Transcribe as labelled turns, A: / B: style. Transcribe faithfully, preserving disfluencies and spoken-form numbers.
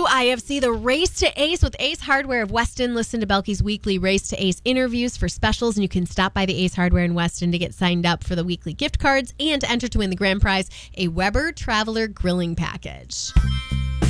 A: I F C, the Race to Ace with Ace Hardware of Weston. Listen to Belky's weekly Race to Ace interviews for specials, and you can stop by the Ace Hardware in Weston to get signed up for the weekly gift cards and to enter to win the grand prize, a Weber Traveler grilling package.